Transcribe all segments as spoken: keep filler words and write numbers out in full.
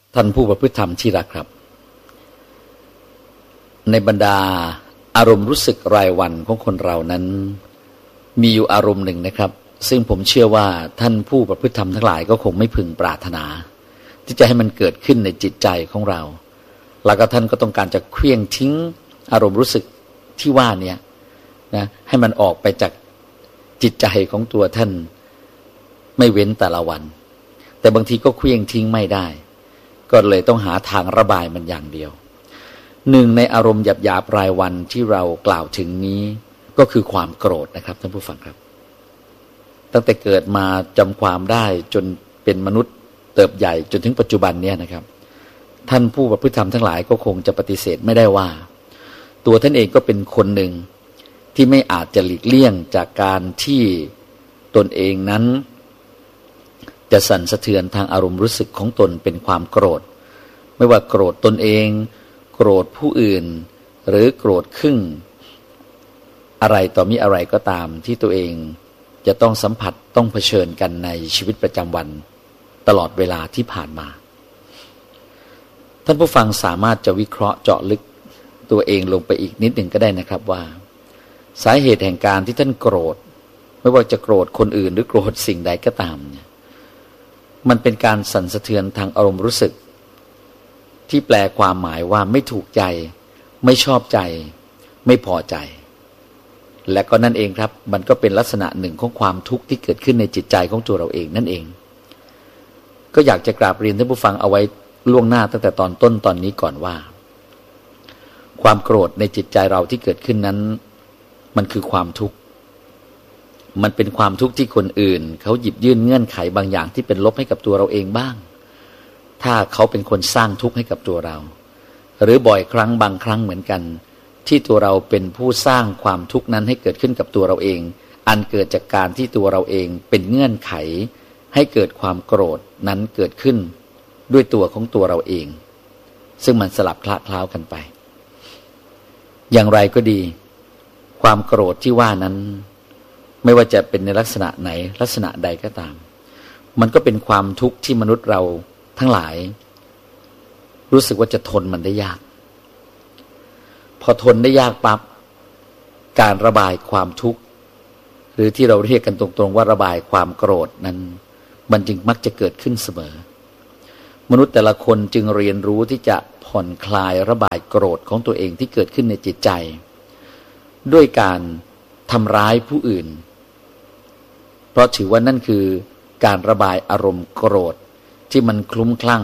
ท่านผู้ประพฤติธรรมที่รักครับในบรรดาอารมณ์รู้สึกรายวันของคนเรานั้นมีอยู่อารมณ์หนึ่งนะครับซึ่งผมเชื่อว่าท่านผู้ประพฤติธรรมทั้งหลายก็คงไม่พึงปรารถนาที่จะให้มันเกิดขึ้นในจิตใจของเราแล้วก็ท่านก็ต้องการจะเคลื่อนทิ้งอารมณ์รู้สึกที่ว่านี้นะให้มันออกไปจากจิตใจของตัวท่านไม่เว้นแต่ละวันแต่บางทีก็เคลื่อนทิ้งไม่ได้ก็เลยต้องหาทางระบายมันอย่างเดียวหนึ่งในอารมณ์หยาบๆรายวันที่เรากล่าวถึงนี้ก็คือความโกรธนะครับท่านผู้ฟังครับตั้งแต่เกิดมาจำความได้จนเป็นมนุษย์เติบใหญ่จนถึงปัจจุบันนี้นะครับท่านผู้ประพฤติธรรมทั้งหลายก็คงจะปฏิเสธไม่ได้ว่าตัวท่านเองก็เป็นคนหนึ่งที่ไม่อาจจะหลีกเลี่ยงจากการที่ตนเองนั้นจะสั่นสะเทือนทางอารมณ์รู้สึกของตนเป็นความโกรธไม่ว่าโกรธตนเองโกรธผู้อื่นหรือโกรธครึ่งอะไรต่อมีอะไรก็ตามที่ตัวเองจะต้องสัมผัสต้องเผชิญกันในชีวิตประจำวันตลอดเวลาที่ผ่านมาท่านผู้ฟังสามารถจะวิเคราะห์เจาะลึกตัวเองลงไปอีกนิดหนึ่งก็ได้นะครับว่าสาเหตุแห่งการที่ท่านโกรธไม่ว่าจะโกรธคนอื่นหรือโกรธสิ่งใดก็ตามเนี่ยมันเป็นการสั่นสะเทือนทางอารมณ์รู้สึกที่แปลความหมายว่าไม่ถูกใจไม่ชอบใจไม่พอใจและก็นั่นเองครับมันก็เป็นลักษณะหนึ่งของความทุกข์ที่เกิดขึ้นในจิตใจของตัวเราเองนั่นเองก็อยากจะกราบเรียนท่านผู้ฟังเอาไว้ล่วงหน้าตั้งแต่ตอนต้นตอนนี้ก่อนว่าความโกรธในจิตใจเราที่เกิดขึ้นนั้นมันคือความทุกข์มันเป็นความทุกข์ที่คนอื่นเขาหยิบยื่นเงื่อนไขบางอย่างที่เป็นลบให้กับตัวเราเองบ้างถ้าเขาเป็นคนสร้างทุกข์ให้กับตัวเราหรือบ่อยครั้งบางครั้งเหมือนกันที่ตัวเราเป็นผู้สร้างความทุกข์นั้นให้เกิดขึ้นกับตัวเราเองอันเกิดจากการที่ตัวเราเองเป็นเงื่อนไขให้เกิดความโกรธนั้นเกิดขึ้นด้วยตัวของตัวเราเองซึ่งมันสลับคละเคล้ากันไปอย่างไรก็ดีความโกรธที่ว่านั้นไม่ว่าจะเป็นในลักษณะไหนลักษณะใดก็ตามมันก็เป็นความทุกข์ที่มนุษย์เราทั้งหลายรู้สึกว่าจะทนมันได้ยากพอทนได้ยากปั๊บการระบายความทุกข์หรือที่เราเรียกกันตรงๆว่าระบายความโกรธนั้นมันจึงมักจะเกิดขึ้นเสมอมนุษย์แต่ละคนจึงเรียนรู้ที่จะผ่อนคลายระบายโกรธของตัวเองที่เกิดขึ้นในจิตใจด้วยการทำร้ายผู้อื่นเพราะถือว่านั่นคือการระบายอารมณ์โกรธที่มันคลุ้มคลั่ง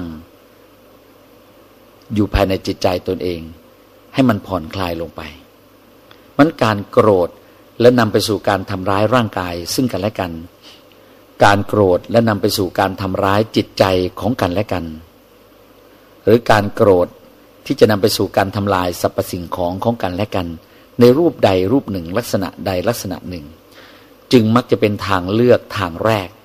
อยู่ภายในจิตใจตนเองให้มันผ่อนคลายลงไปมันการโกรธและนำไปสู่การทำร้ายร่างกายซึ่งกันและกันการโกรธและนำไปสู่การทำร้ายจิตใจของกันและกันหรือการโกรธที่จะนำไปสู่การทำลายสรรพสิ่งของของกันและกันในรูปใดรูปหนึ่งลักษณะใดลักษณะหนึ่งจึงมักจะเป็นทางเลือกทางแรก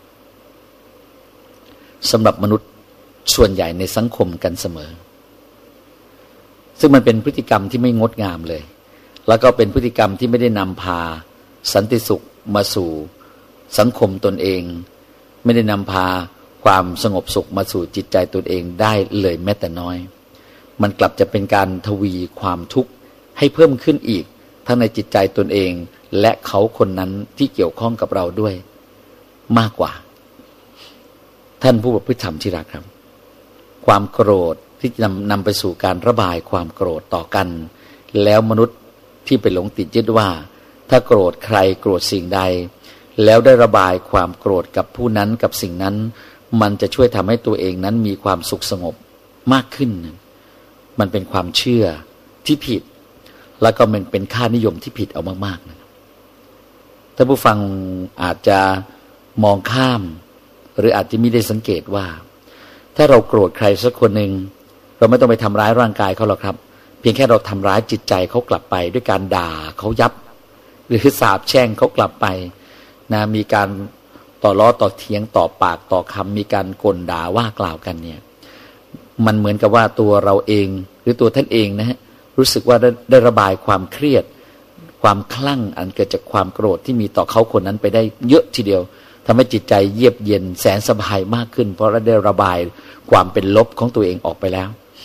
สำหรับมนุษย์ส่วนใหญ่ในสังคมกันเสมอซึ่งมันเป็นพฤติกรรมที่ไม่งดงามเลยแล้วก็เป็นพฤติกรรมที่ไม่ได้นำพาสันติสุขมาสู่สังคมตนเองไม่ได้นำพาความสงบสุขมาสู่จิตใจตนเองได้เลยแม้แต่น้อยมันกลับจะเป็นการทวีความทุกข์ให้เพิ่มขึ้นอีกทั้งในจิตใจตนเองและเขาคนนั้นที่เกี่ยวข้องกับเราด้วยมากกว่าท่านผู้ประพฤติธรรมที่รักครับความโกรธที่นำนำไปสู่การระบายความโกรธต่อกันแล้วมนุษย์ที่ไปหลงติดยึดว่าถ้าโกรธใครโกรธสิ่งใดแล้วได้ระบายความโกรธกับผู้นั้นกับสิ่งนั้นมันจะช่วยทำให้ตัวเองนั้นมีความสุขสงบมากขึ้นมันเป็นความเชื่อที่ผิดแล้วก็มันเป็นค่านิยมที่ผิดเอามากๆนะท่านผู้ฟังอาจจะมองข้ามหรืออาจจะไม่ได้สังเกตว่าถ้าเราโกรธใครสักคนหนึ่งเราไม่ต้องไปทำร้ายร่างกายเขาหรอกครับเพียงแค่เราทำร้ายจิตใจเขากลับไปด้วยการด่าเขายับหรือสาปแช่งเขากลับไปนะมีการต่อล้อต่อเถียงต่อปากต่อคำมีการกลด่าว่ากล่าวกันเนี่ยมันเหมือนกับว่าตัวเราเองหรือตัวท่านเองนะฮะรู้สึกว่าได้ได้ระบายความเครียดความคลั่งอันเกิดจากความโกรธที่มีต่อเขาคนนั้นไปได้เยอะทีเดียวทำให้จิตใจเยือกเย็นแสนสบายมากขึ้นเพราะเราได้ระบายความเป็นลบของตัวเองออกไปแล้ว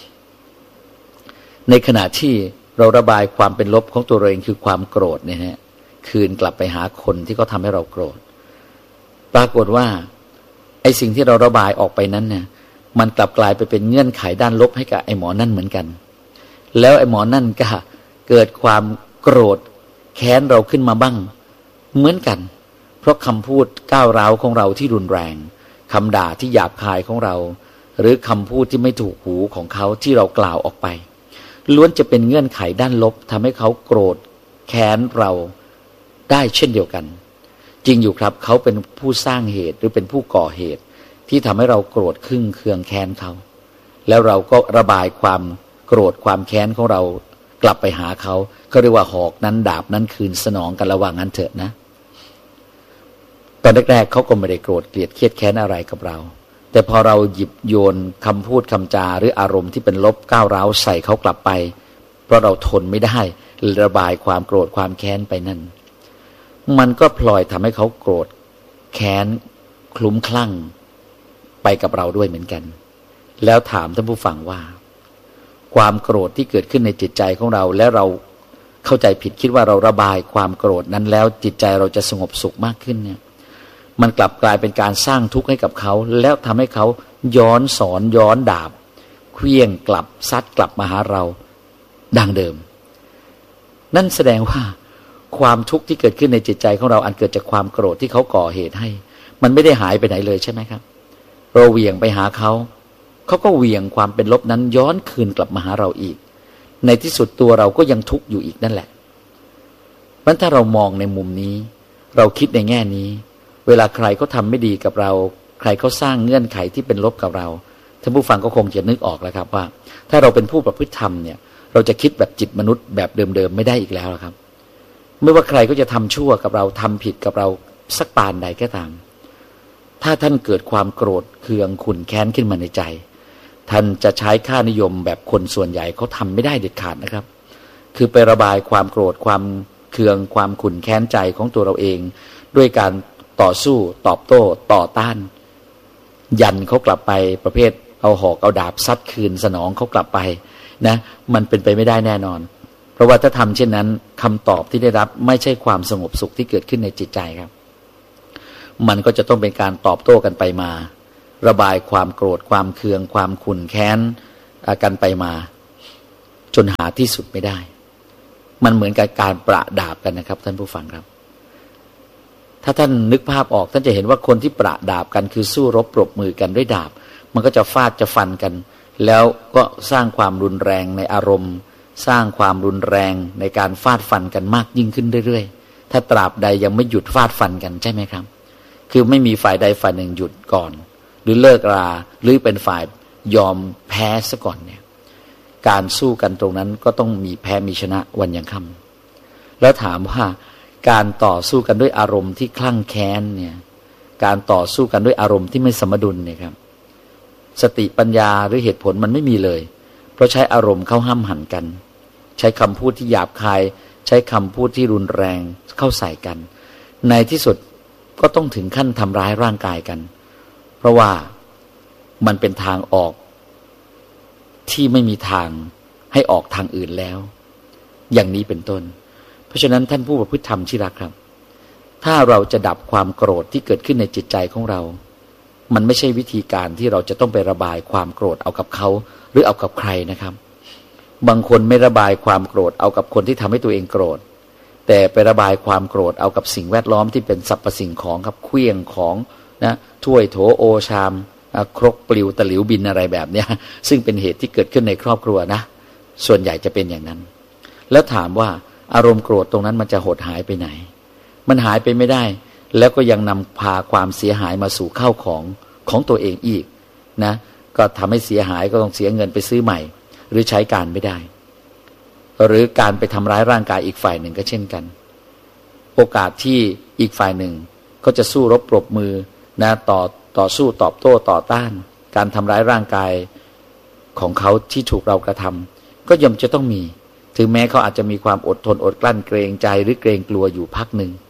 ในขณะที่เราระบายความเป็นลบของตัวเราเองคือความโกรธเนี่ยฮะคืนกลับไปหาคนที่เขาทำให้เราโกรธปรากฏว่าไอ้สิ่งที่เราระบายออกไปนั้นเนี่ยมันกลับกลายไปเป็นเงื่อนไขด้านลบให้กับไอ้หมอนั่นเหมือนกันแล้วไอ้หมอนั่นก็เกิดความโกรธแค้นเราขึ้นมาบ้างเหมือนกันเพราะคำพูดก้าวร้าวของเราที่รุนแรงคำด่าที่หยาบคายของเราหรือคำพูดที่ไม่ถูกหูของเขาที่เรากล่าวออกไปล้วนจะเป็นเงื่อนไขด้านลบทำให้เขาโกรธแค้นเราได้เช่นเดียวกันจริงอยู่ครับเขาเป็นผู้สร้างเหตุหรือเป็นผู้ก่อเหตุที่ทำให้เราโกรธขึ้นเคืองแค้นเขาแล้วเราก็ระบายความโกรธความแค้นของเรากลับไปหาเขาเขาเรียกว่าหอกนั้นดาบนั้นคืนสนองกันระหว่างนั้นเถอะนะตอนแรกๆเขาก็ไม่ได้โกรธเกลียดเครียดแค้นอะไรกับเราแต่พอเราหยิบโยนคำพูดคำจาหรืออารมณ์ที่เป็นลบก้าวร้าวใส่เขากลับไปเพราะเราทนไม่ได้ระบายความโกรธความแค้นไปนั่นมันก็พลอยทำให้เขาโกรธแค้นคลุ้มคลั่งไปกับเราด้วยเหมือนกันแล้วถามท่านผู้ฟังว่าความโกรธที่เกิดขึ้นในจิตใจของเราและเราเข้าใจผิดคิดว่าเราระบายความโกรธนั้นแล้วจิตใจเราจะสงบสุขมากขึ้นเนี่ยมันกลับกลายเป็นการสร้างทุกข์ให้กับเขาแล้วทำให้เขาย้อนสอนย้อนดาบเคลื่องกลับซัดกลับมาหาเราดังเดิมนั่นแสดงว่าความทุกข์ที่เกิดขึ้นในจิตใจของเราอันเกิดจากความโกรธที่เขาก่อเหตุให้มันไม่ได้หายไปไหนเลยใช่ไหมครับเราเหวี่ยงไปหาเขาเขาก็เหวี่ยงความเป็นลบนั้นย้อนคืนกลับมาหาเราอีกในที่สุดตัวเราก็ยังทุกข์อยู่อีกนั่นแหละเพราะถ้าเรามองในมุมนี้เราคิดในแง่นี้เวลาใครเขาทำไม่ดีกับเราใครเขาสร้างเงื่อนไขที่เป็นลบกับเราท่านผู้ฟังก็คงจะนึกออกแล้วครับว่าถ้าเราเป็นผู้ประพฤติธรรมเนี่ยเราจะคิดแบบจิตมนุษย์แบบเดิมๆไม่ได้อีกแล้วครับไม่ว่าใครก็จะทำชั่วกับเราทำผิดกับเราสักปานใดก็ตามถ้าท่านเกิดความโกรธเคืองขุ่นแค้นขึ้นมาในใจท่านจะใช้ค่านิยมแบบคนส่วนใหญ่เขาทำไม่ได้เด็ดขาดนะครับคือไประบายความโกรธความเคืองความขุ่นแค้นใจของตัวเราเองด้วยการต่อสู้ตอบโต้ต่อต้านยันเขากลับไปประเภทเอาหอกเอาดาบซัดคืนสนองเขากลับไปนะมันเป็นไปไม่ได้แน่นอนเพราะว่าถ้าทำเช่นนั้นคำตอบที่ได้รับไม่ใช่ความสงบสุขที่เกิดขึ้นในจิตใจครับมันก็จะต้องเป็นการตอบโต้กันไปมาระบายความโกรธความเคืองความขุ่นแค้นกันไปมาจนหาที่สุดไม่ได้มันเหมือนกับการประดาบกันนะครับท่านผู้ฟังครับถ้าท่านนึกภาพออกท่านจะเห็นว่าคนที่ประดาบกันคือสู้รบปรบมือกันด้วยดาบมันก็จะฟาดจะฟันกันแล้วก็สร้างความรุนแรงในอารมณ์สร้างความรุนแรงในการฟาดฟันกันมากยิ่งขึ้นเรื่อยๆถ้าตราบใดยังไม่หยุดฟาดฟันกันใช่ไหมครับคือไม่มีฝ่ายใดฝ่ายหนึ่งหยุดก่อนหรือเลิกราหรือเป็นฝ่ายยอมแพ้ซะก่อนเนี่ยการสู้กันตรงนั้นก็ต้องมีแพ้มีชนะวันยังค่ำแล้วถามว่าการต่อสู้กันด้วยอารมณ์ที่คลั่งแค้นเนี่ยการต่อสู้กันด้วยอารมณ์ที่ไม่สมดุลเนี่ยครับสติปัญญาหรือเหตุผลมันไม่มีเลยเพราะใช้อารมณ์เข้าห้ามหันกันใช้คำพูดที่หยาบคายใช้คำพูดที่รุนแรงเข้าใส่กันในที่สุดก็ต้องถึงขั้นทำร้ายร่างกายกันเพราะว่ามันเป็นทางออกที่ไม่มีทางให้ออกทางอื่นแล้วอย่างนี้เป็นต้นเพราะฉะนั้นท่านผู้ประพฤติธรรมที่รักครับถ้าเราจะดับความโกรธที่เกิดขึ้นในจิตใจของเรามันไม่ใช่วิธีการที่เราจะต้องไประบายความโกรธเอากับเขาหรือเอากับใครนะครับบางคนไม่ระบายความโกรธเอากับคนที่ทำให้ตัวเองโกรธแต่ไประบายความโกรธเอากับสิ่งแวดล้อมที่เป็นสรรพสิ่งของครับเครื่องของนะถ้วยโถโอชามครกปลิวตะหลิวบินอะไรแบบนี้ซึ่งเป็นเหตุที่เกิดขึ้นในครอบครัวนะส่วนใหญ่จะเป็นอย่างนั้นแล้วถามว่าอารมณ์โกรธตรงนั้นมันจะหดหายไปไหนมันหายไปไม่ได้แล้วก็ยังนำพาความเสียหายมาสู่ข้าวของของตัวเองอีกนะก็ทำให้เสียหายก็ต้องเสียเงินไปซื้อใหม่หรือใช้การไม่ได้หรือการไปทำร้ายร่างกายอีกฝ่ายหนึ่งก็เช่นกันโอกาสที่อีกฝ่ายหนึ่งก็จะสู้รบปรบมือนะต่อต่อสู้ตอบโต้ต่อต้านการทำร้ายร่างกายของเขาที่ถูกเรากระทำก็ย่อมจะต้องมีถึงแม้เขาอาจจะมีความอดทนอดกลั้นเกรงใจหรือเกรงกลัวอยู่พักหนึ่งแ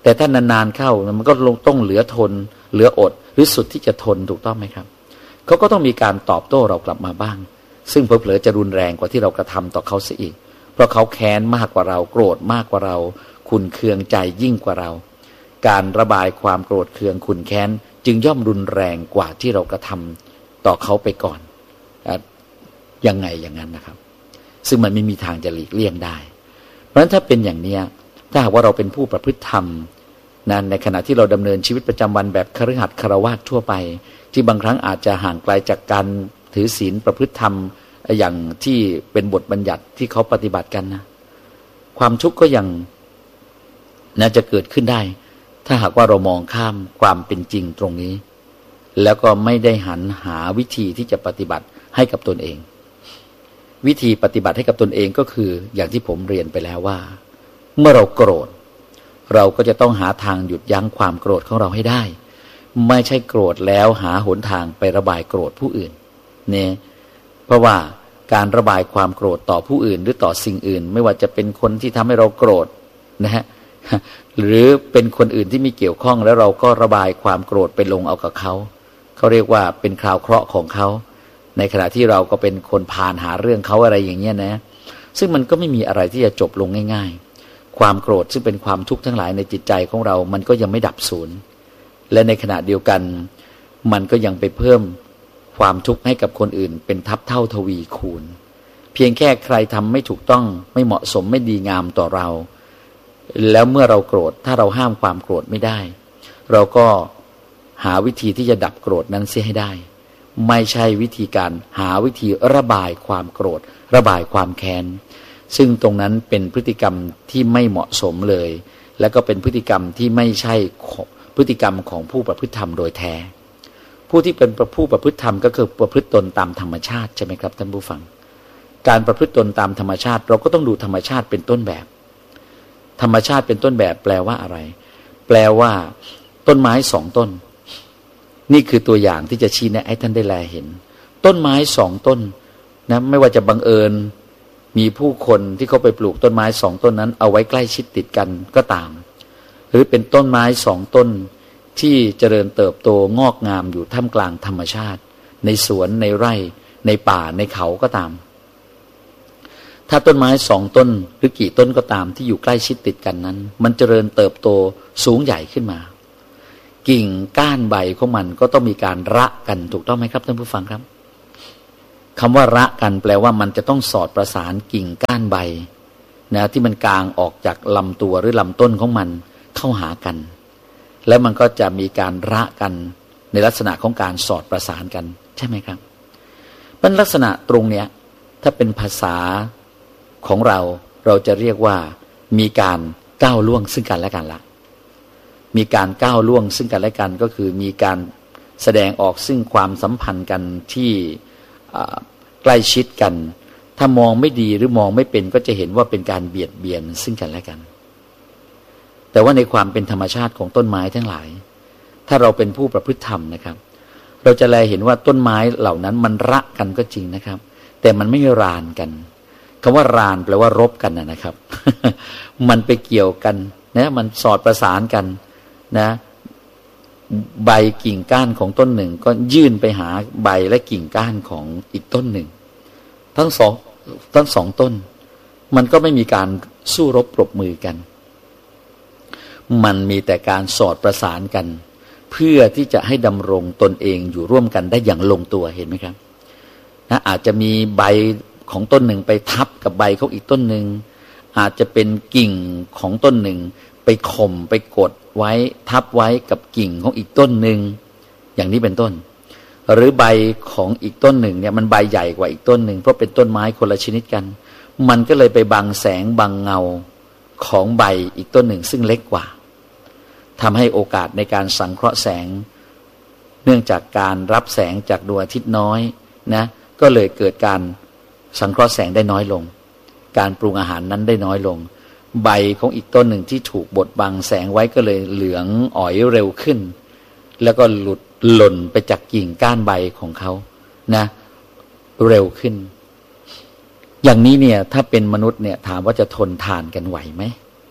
แต่ถ้านานๆเข้ามันก็ต้องเหลือทนเหลืออดหรือสุดที่จะทนถูกต้องไหมครับเขาก็ต้องมีการตอบโต้เรากลับมาบ้างซึ่งเผลอๆจะรุนแรงกว่าที่เรากระทำต่อเขาเสียอีกเพราะเขาแค้นมากกว่าเราโกรธมากกว่าเราขุ่นเคืองใจยิ่งกว่าเราการระบายความโกรธเคืองขุ่นแค้นจึงย่อมรุนแรงกว่าที่เรากระทำต่อเขาไปก่อนยังไงอย่างนั้นนะครับซึ่งมันไม่มีทางจะหลีกเลี่ยงได้เพราะฉะนั้นถ้าเป็นอย่างนี้ถ้าหากว่าเราเป็นผู้ประพฤติธรรมนั้นในขณะที่เราดำเนินชีวิตประจำวันแบบคฤหัสถ์ฆราวาสทั่วไปที่บางครั้งอาจจะห่างไกลจากการถือศีลประพฤติธรรมอย่างที่เป็นบทบัญญัติที่เขาปฏิบัติกันนะความทุกข์ก็ยังน่าจะเกิดขึ้นได้ถ้าหากว่าเรามองข้ามความเป็นจริงตรงนี้แล้วก็ไม่ได้หันหาวิธีที่จะปฏิบัติให้กับตนเองวิธีปฏิบัติให้กับตนเองก็คืออย่างที่ผมเรียนไปแล้วว่าเมื่อเราโกรธเราก็จะต้องหาทางหยุดยั้งความโกรธของเราให้ได้ไม่ใช่โกรธแล้วหาหนทางไประบายโกรธผู้อื่นเนี่ยเพราะว่าการระบายความโกรธต่อผู้อื่นหรือต่อสิ่งอื่นไม่ว่าจะเป็นคนที่ทำให้เราโกรธนะฮะหรือเป็นคนอื่นที่มีเกี่ยวข้องแล้วเราก็ระบายความโกรธไปลงเอากับเขาเขาเรียกว่าเป็นคราวเคราะห์ของเขาในขณะที่เราก็เป็นคนพาลหาเรื่องเขาอะไรอย่างเงี้ยนะซึ่งมันก็ไม่มีอะไรที่จะจบลงง่ายๆความโกรธซึ่งเป็นความทุกข์ทั้งหลายในจิตใจของเรามันก็ยังไม่ดับสูญและในขณะเดียวกันมันก็ยังไปเพิ่มความทุกข์ให้กับคนอื่นเป็นทับเท่าทวีคูณเพียงแค่ใครทำไม่ถูกต้องไม่เหมาะสมไม่ดีงามต่อเราแล้วเมื่อเราโกรธถ้าเราห้ามความโกรธไม่ได้เราก็หาวิธีที่จะดับโกรธนั้นเสียให้ได้ไม่ใช่วิธีการหาวิธีระบายความโกรธระบายความแค้นซึ่งตรงนั้นเป็นพฤติกรรมที่ไม่เหมาะสมเลยและก็เป็นพฤติกรรมที่ไม่ใช่พฤติกรรมของผู้ประพฤติธรรมโดยแท้ผู้ที่เป็นผู้ประพฤติธรรมก็คือประพฤติตนตามธรรมชาติใช่ไหมครับท่านผู้ฟังการประพฤติตนตามธรรมชาติเราก็ต้องดูธรรมชาติเป็นต้นแบบธรรมชาติเป็นต้นแบบแปลว่าอะไรแปลว่าต้นไม้สองต้นนี่คือตัวอย่างที่จะชี้แนะให้ท่านได้แลเห็นต้นไม้สองต้นนะไม่ว่าจะบังเอิญมีผู้คนที่เขาไปปลูกต้นไม้สองต้นนั้นเอาไว้ใกล้ชิดติดกันก็ตามหรือเป็นต้นไม้สองต้นที่เจริญเติบโตงอกงามอยู่ท่ามกลางธรรมชาติในสวนในไร่ในป่าในเขาก็ตามถ้าต้นไม้สองต้นหรือกี่ต้นก็ตามที่อยู่ใกล้ชิดติดกันนั้นมันเจริญเติบโตสูงใหญ่ขึ้นมากิ่งก้านใบของมันก็ต้องมีการระกันถูกต้องไหมครับท่านผู้ฟังครับคำว่าระกันแปลว่ามันจะต้องสอดประสานกิ่งก้านใบนะที่มันกลางออกจากลำตัวหรือลำต้นของมันเข้าหากันแล้วมันก็จะมีการระกันในลักษณะของการสอดประสานกันใช่ไหมครับเป็นลักษณะตรงเนี้ยถ้าเป็นภาษาของเราเราจะเรียกว่ามีการก้าวล่วงซึ่งกันและกันละมีการก้าวล่วงซึ่งกันและกันก็คือมีการแสดงออกซึ่งความสัมพันธ์กันที่ใกล้ชิดกันถ้ามองไม่ดีหรือมองไม่เป็นก็จะเห็นว่าเป็นการเบียดเบียนซึ่งกันและกันแต่ว่าในความเป็นธรรมชาติของต้นไม้ทั้งหลายถ้าเราเป็นผู้ประพฤติธรรมนะครับเราจะแลเห็นว่าต้นไม้เหล่านั้นมันระกันก็จริงนะครับแต่มันไม่รานกันคำว่ารานแปลว่ารบกันนะครับ มันไปเกี่ยวกันนะมันสอดประสานกันนะใบกิ่งก้านของต้นหนึ่งก็ยื่นไปหาใบและกิ่งก้านของอีกต้นหนึ่งทั้งสองทั้งสองต้นมันก็ไม่มีการสู้รบปรบมือกันมันมีแต่การสอดประสานกันเพื่อที่จะให้ดำรงตนเองอยู่ร่วมกันได้อย่างลงตัวเห็นไหมครับนะอาจจะมีใบของต้นหนึ่งไปทับกับใบของอีกต้นหนึ่งอาจจะเป็นกิ่งของต้นหนึ่งไปข่มไปกดไว้ทับไว้กับกิ่งของอีกต้นหนึ่งอย่างนี้เป็นต้นหรือใบของอีกต้นหนึ่งเนี่ยมันใบใหญ่กว่าอีกต้นหนึ่งเพราะเป็นต้นไม้คนละชนิดกันมันก็เลยไปบังแสงบังเงาของใบอีกต้นหนึ่งซึ่งเล็กกว่าทำให้โอกาสในการสังเคราะห์แสงเนื่องจากการรับแสงจากดวงอาทิตย์น้อยนะก็เลยเกิดการสังเคราะห์แสงได้น้อยลงการปรุงอาหารนั้นได้น้อยลงใบของอีกต้นหนึ่งที่ถูกบดบังแสงไว้ก็เลยเหลืองอ๋อยเร็วขึ้นแล้วก็หลุดหล่นไปจากกิ่งก้านใบของเขานะเร็วขึ้นอย่างนี้เนี่ยถ้าเป็นมนุษย์เนี่ยถามว่าจะทนทานกันไหวไหม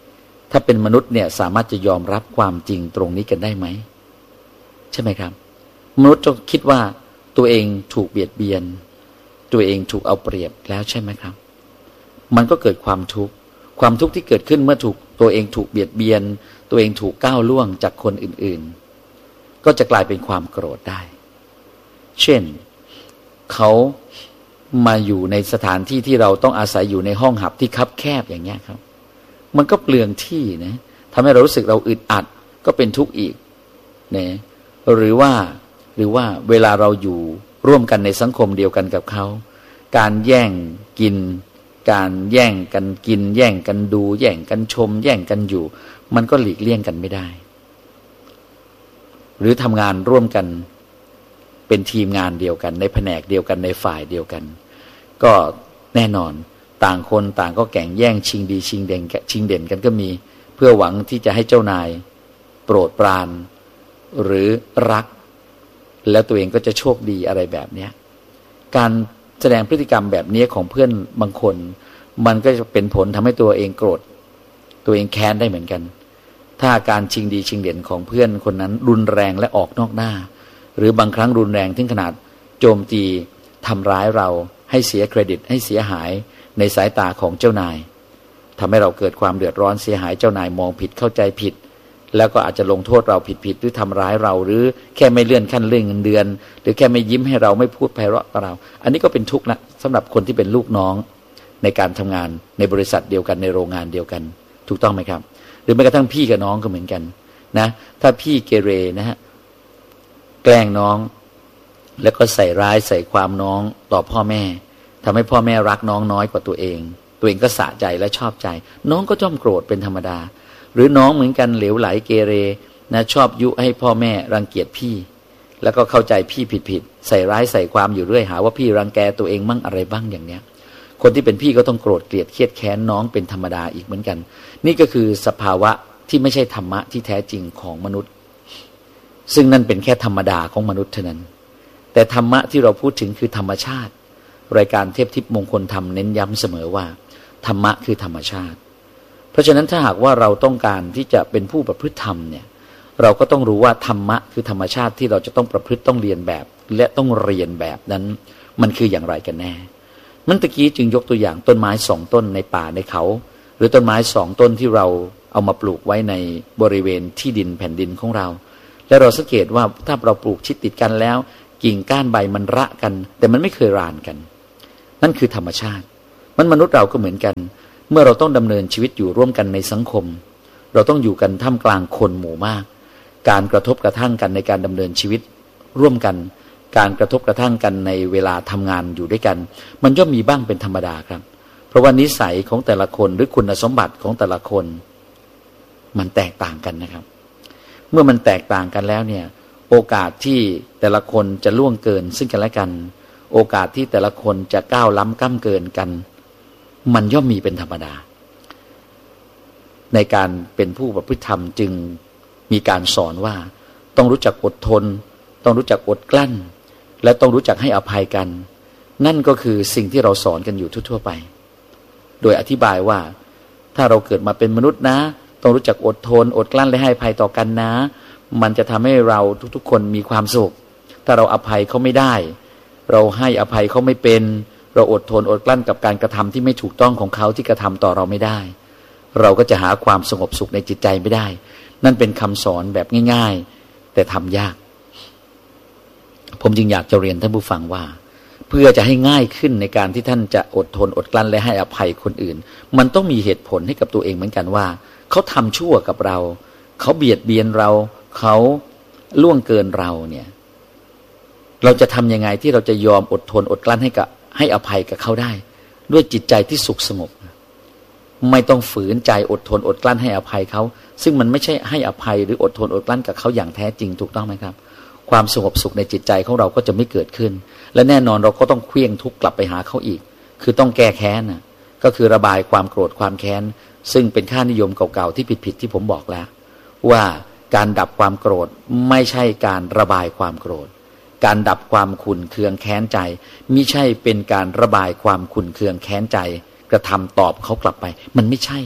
ถ้าเป็นมนุษย์เนี่ยสามารถจะยอมรับความจริงตรงนี้กันได้ไหมใช่ไหมครับมนุษย์จะคิดว่าตัวเองถูกเบียดเบียนตัวเองถูกเอาเปรียบแล้วใช่ไหมครับมันก็เกิดความทุกข์ความทุกข์ที่เกิดขึ้นเมื่อถูกตัวเองถูกเบียดเบียนตัวเองถูกก้าวล่วงจากคนอื่นๆก็จะกลายเป็นความโกรธได้เช่นเขามาอยู่ในสถานที่ที่เราต้องอาศัยอยู่ในห้องหับที่คับแคบอย่างเงี้ยครับมันก็เปลืองที่นะทำให้เรารู้สึกเราอึดอัดก็เป็นทุกข์อีกนะหรือว่าหรือว่าเวลาเราอยู่ร่วมกันในสังคมเดียวกันกับเขาการแย่งกินการแย่งกันกินแย่งกันดูแย่งกันชมแย่งกันอยู่มันก็หลีกเลี่ยงกันไม่ได้หรือทำงานร่วมกันเป็นทีมงานเดียวกันในแผนกเดียวกันในฝ่ายเดียวกันก็แน่นอนต่างคนต่างก็แข่งแย่งชิงดีชิงเด่นชิงเด่นกันก็มีเพื่อหวังที่จะให้เจ้านายโปรดปรานหรือรักแล้วตัวเองก็จะโชคดีอะไรแบบนี้การแสดงพฤติกรรมแบบนี้ของเพื่อนบางคนมันก็จะเป็นผลทำให้ตัวเองโกรธตัวเองแค้นได้เหมือนกันถ้าการชิงดีชิงเด่นของเพื่อนคนนั้นรุนแรงและออกนอกหน้าหรือบางครั้งรุนแรงถึงขนาดโจมตีทำร้ายเราให้เสียเครดิตให้เสียหายในสายตาของเจ้านายทำให้เราเกิดความเดือดร้อนเสียหายเจ้านายมองผิดเข้าใจผิดแล้วก็อาจจะลงโทษเราผิดๆหรือทำร้ายเราหรือแค่ไม่เลื่อนขั้นเลื่อนเงินเดือนหรือแค่ไม่ยิ้มให้เราไม่พูดไพเราะกับเราอันนี้ก็เป็นทุกข์นะสำหรับคนที่เป็นลูกน้องในการทำงานในบริษัทเดียวกันในโรงงานเดียวกันถูกต้องไหมครับหรือแม้กระทั่งพี่กับน้องก็เหมือนกันนะถ้าพี่เกเรนะฮะแกล้งน้องแล้วก็ใส่ร้ายใส่ความน้องต่อพ่อแม่ทำให้พ่อแม่รักน้องน้อยกว่าตัวเองตัวเองก็สะใจและชอบใจน้องก็จ้อมโกรธเป็นธรรมดาหรือน้องเหมือนกันเหลวไหลเกเรนะชอบยุให้พ่อแม่รังเกียจพี่แล้วก็เข้าใจพี่ผิดๆใส่ร้ายใส่ความอยู่เรื่อยหาว่าพี่รังแกตัวเองมั่งอะไรบ้างอย่างเนี้ยคนที่เป็นพี่ก็ต้องโกรธเกลียดเครียดแค้นน้องเป็นธรรมดาอีกเหมือนกันนี่ก็คือสภาวะที่ไม่ใช่ธรรมะที่แท้จริงของมนุษย์ซึ่งนั่นเป็นแค่ธรรมดาของมนุษย์เท่านั้นแต่ธรรมะที่เราพูดถึงคือธรรมชาติรายการเทพทิพย์มงคลธรรมเน้นย้ำเสมอว่าธรรมะคือธรรมชาติเพราะฉะนั้นถ้าหากว่าเราต้องการที่จะเป็นผู้ประพฤติธรรมเนี่ยเราก็ต้องรู้ว่าธรรมะคือธรรมชาติที่เราจะต้องประพฤติต้องเรียนแบบและต้องเรียนแบบนั้นมันคืออย่างไรกันแน่มันตะกี้จึงยกตัวอย่างต้นไม้สองต้นในป่าในเขาหรือต้นไม้สองต้นที่เราเอามาปลูกไว้ในบริเวณที่ดินแผ่นดินของเราและเราสังเกตว่าถ้าเราปลูกชิดติดกันแล้วกิ่งก้านใบมันระกันแต่มันไม่เคยรานกันนั่นคือธรรมชาติมันมนุษย์เราก็เหมือนกันเมื่อเราต้องดำเนินชีวิตอยู่ร่วมกันในสังคมเราต้องอยู่กันท่ามกลางคนหมู่มากการกระทบกระทั่งกันในการดำเนินชีวิตร่วมกันการกระทบกระทั่งกันในเวลาทำงานอยู่ด้วยกันมันย่อมมีบ้างเป็นธรรมดาครับเพราะว่านิสัยของแต่ละคนหรือคุณสมบัติของแต่ละคนมันแตกต่างกันนะครับเมื่อมันแตกต่างกันแล้วเนี่ยโอกาสที่แต่ละคนจะล่วงเกินซึ่งกันและกันโอกาสที่แต่ละคนจะก้าวล้ำก้ำเกินกันมันย่อมมีเป็นธรรมดาในการเป็นผู้ประพฤติธรรมจึงมีการสอนว่าต้องรู้จักอดทนต้องรู้จักอดกลั้นและต้องรู้จักให้อภัยกันนั่นก็คือสิ่งที่เราสอนกันอยู่ทั่วๆไปโดยอธิบายว่าถ้าเราเกิดมาเป็นมนุษย์นะต้องรู้จักอดทนอดกลั้นและให้อภัยต่อกันนะมันจะทำให้เราทุกๆคนมีความสุขถ้าเราอภัยเขาไม่ได้เราให้อภัยเขาไม่เป็นเราอดทนอดกลั้นกับการกระทำที่ไม่ถูกต้องของเขาที่กระทำต่อเราไม่ได้เราก็จะหาความสงบสุขในจิตใจไม่ได้นั่นเป็นคำสอนแบบง่ายๆแต่ทำยากผมจึงอยากจะเรียนท่านผู้ฟังว่าเพื่อจะให้ง่ายขึ้นในการที่ท่านจะอดทนอดกลั้นและให้อภัยคนอื่นมันต้องมีเหตุผลให้กับตัวเองเหมือนกันว่าเขาทำชั่วกับเราเขาเบียดเบียนเราเขาล่วงเกินเราเนี่ยเราจะทำยังไงที่เราจะยอมอดทนอดกลั้นให้กับให้อภัยกับเขาได้ด้วยจิตใจที่สุขสงบไม่ต้องฝืนใจอดทนอดกลั้นให้อภัยเขาซึ่งมันไม่ใช่ให้อภัยหรืออดทนอดกลั้นกับเขาอย่างแท้จริงถูกต้องไหมครับความสงบสุขในจิตใจของเราก็จะไม่เกิดขึ้นและแน่นอนเราก็ต้องเคลื่องทุกข์กลับไปหาเขาอีกคือต้องแก้แค้นนะก็คือระบายความโกรธความแค้นซึ่งเป็นค่านิยมเก่าๆที่ผิดๆที่ผมบอกแล้วว่าการดับความโกรธไม่ใช่การระบายความโกรธการดับความขุ่นเคืองแค้นใจมิใช่เป็นการระบายความขุ่นเคืองแค้นใจกระทำตอบเขากลับไปมันไม่ใช่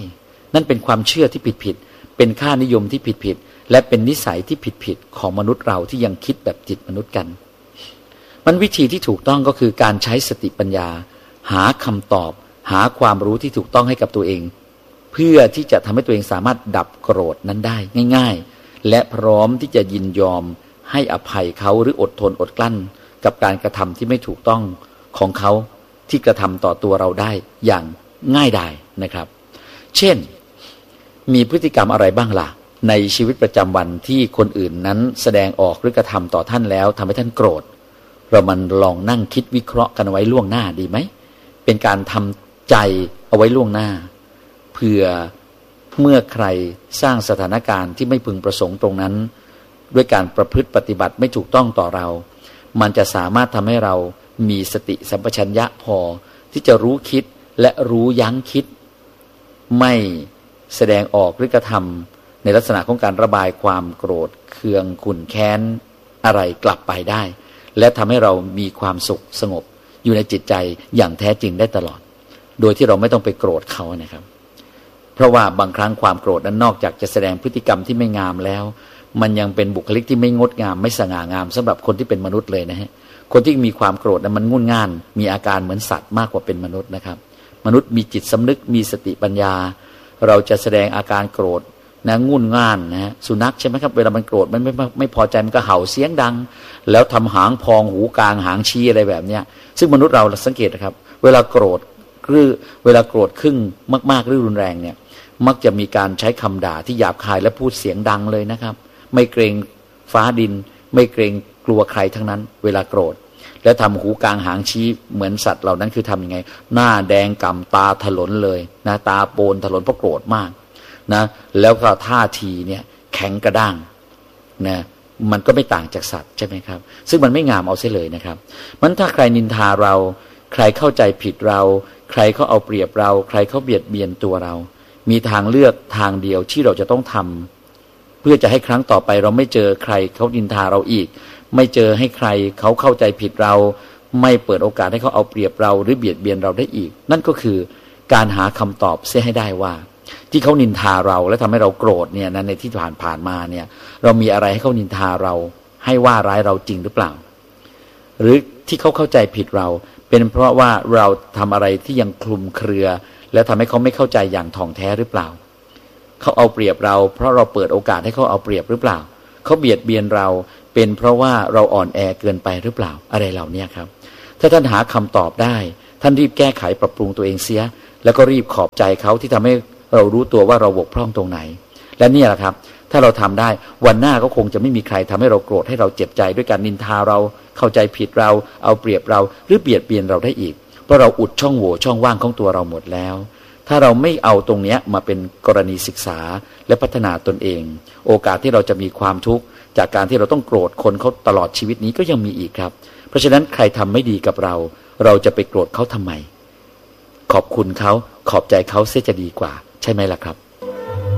นั่นเป็นความเชื่อที่ผิดๆเป็นค่านิยมที่ผิดๆและเป็นนิสัยที่ผิดๆของมนุษย์เราที่ยังคิดแบบจิตมนุษย์กันมันวิธีที่ถูกต้องก็คือการใช้สติปัญญาหาคำตอบหาความรู้ที่ถูกต้องให้กับตัวเองเพื่อที่จะทำให้ตัวเองสามารถดับโกรธนั้นได้ง่ายๆและพร้อมที่จะยินยอมให้อภัยเขาหรืออดทนอดกลั้นกับการกระทำที่ไม่ถูกต้องของเขาที่กระทำต่อตัวเราได้อย่างง่ายดายนะครับเช่นมีพฤติกรรมอะไรบ้างล่ะในชีวิตประจำวันที่คนอื่นนั้นแสดงออกหรือกระทำต่อท่านแล้วทำให้ท่านโกรธเรามันลองนั่งคิดวิเคราะห์กันไว้ล่วงหน้าดีไหมเป็นการทำใจเอาไว้ล่วงหน้าเผื่อเมื่อใครสร้างสถานการณ์ที่ไม่พึงประสงค์ตรงนั้นด้วยการประพฤติปฏิบัติไม่ถูกต้องต่อเรามันจะสามารถทำให้เรามีสติสัมปชัญญะพอที่จะรู้คิดและรู้ยั้งคิดไม่แสดงออกหรือกระทำในลักษณะของการระบายความโกรธเคืองขุ่นแค้นอะไรกลับไปได้และทำให้เรามีความสุขสงบอยู่ในจิตใจอย่างแท้จริงได้ตลอดโดยที่เราไม่ต้องไปโกรธเขานะครับเพราะว่าบางครั้งความโกรธนั้นนอกจากจะแสดงพฤติกรรมที่ไม่งามแล้วมันยังเป็นบุคลิกที่ไม่งดงามไม่สง่างามสำหรับคนที่เป็นมนุษย์เลยนะฮะคนที่มีความโกรธนั้นมันงุ่นง่านมีอาการเหมือนสัตว์มากกว่าเป็นมนุษย์นะครับมนุษย์มีจิตสำนึกมีสติปัญญาเราจะแสดงอาการโกรธนะงุ่นง่านนะฮะสุนัขใช่ไหมครับเวลามันโกรธมันไม่ไม่พอใจมันก็เห่าเสียงดังแล้วทำหางพองหูกลางหางชี้อะไรแบบเนี้ยซึ่งมนุษย์เราสังเกตนะครับเวลาโกรธหรือเวลาโกรธขึ้นมากๆหรือรุนแรงเนี่ยมักจะมีการใช้คำด่าที่หยาบคายและพูดเสียงดังเลยนะครับไม่เกรงฟ้าดินไม่เกรงกลัวใครทั้งนั้นเวลาโกรธแล้วทำหูกลางหางชี้เหมือนสัตว์เหล่านั้นคือทำยังไงหน้าแดงก่ำตาถลนเลยนะตาโปนถลนเพราะโกรธมากนะแล้วก็ท่าทีเนี่ยแข็งกระด้างนะมันก็ไม่ต่างจากสัตว์ใช่ไหมครับซึ่งมันไม่งามเอาเสียเลยนะครับมันถ้าใครนินทาเราใครเข้าใจผิดเราใครเขาเอาเปรียบเราใครเขาเบียดเบียนตัวเรามีทางเลือกทางเดียวที่เราจะต้องทำเพื่อจะให้ครั้งต่อไปเราไม่เจอใครเขานินทาเราอีกไม่เจอให้ใครเขาเข้าใจผิดเราไม่เปิดโอกาสให้เขาเอาเปรียบเราหรือเบียดเบียนเราได้อีกนั่นก็คือการหาคำตอบเสียให้ได้ว่าที่เขานินทาเราและทำให้เราโกรธเนี่ยนั้นในที่ผ่านผ่านมาเนี่ยเรามีอะไรให้เขานินทาเราให้ว่าร้ายเราจริงหรือเปล่าหรือที่เขาเข้าใจผิดเราเป็นเพราะว่าเราทำอะไรที่ยังคลุมเครือและทำให้เขาไม่เข้าใจอย่างถ่องแท้หรือเปล่าเขาเอาเปรียบเราเพราะเราเปิดโอกาสให้เขาเอาเปรียบหรือเปล่าเขาเบียดเบียนเราเป็นเพราะว่าเราอ่อนแอเกินไปหรือเปล่าอะไรเหล่านี้ครับถ้าท่านหาคำตอบได้ท่านรีบแก้ไขปรับปรุงตัวเองเสียแล้วก็รีบขอบใจเขาที่ทำให้เรารู้ตัวว่าเราบกพร่องตรงไหนและนี่แหละครับถ้าเราทำได้วันหน้าก็คงจะไม่มีใครทำให้เราโกรธให้เราเจ็บใจด้วยการนินทาเราเข้าใจผิดเราเอาเปรียบเราหรือเบียดเบียนเราได้อีกเพราะเราอุดช่องโหว่ช่องว่างของตัวเราหมดแล้วถ้าเราไม่เอาตรงนี้มาเป็นกรณีศึกษาและพัฒนาตนเองโอกาสที่เราจะมีความทุกข์จากการที่เราต้องโกรธคนเขาตลอดชีวิตนี้ก็ยังมีอีกครับเพราะฉะนั้นใครทำไม่ดีกับเราเราจะไปโกรธเขาทำไมขอบคุณเขาขอบใจเขาเสียจะดีกว่าใช่ไหมล่ะครับ